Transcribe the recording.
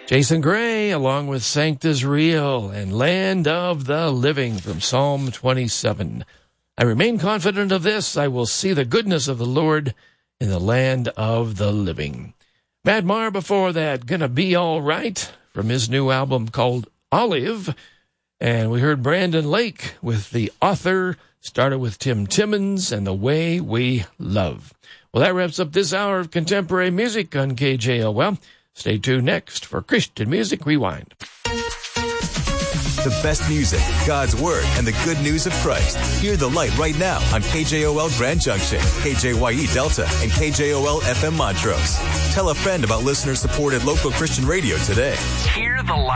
Jason Gray, along with Sanctus Real and Land of the Living from Psalm 27. I remain confident of this. I will see the goodness of the Lord in the land of the living. Matt Maher before that, Gonna Be All Right, from his new album called Olive. And we heard Brandon Lake with The Author, started with Tim Timmons and The Way We Love. Well, that wraps up this hour of contemporary music on KJOL. Stay tuned next for Christian Music Rewind. The best music, God's Word, and the good news of Christ. Hear the light right now on KJOL Grand Junction, KJYE Delta, and KJOL FM Montrose. Tell a friend about listener-supported local Christian radio today. Hear the light.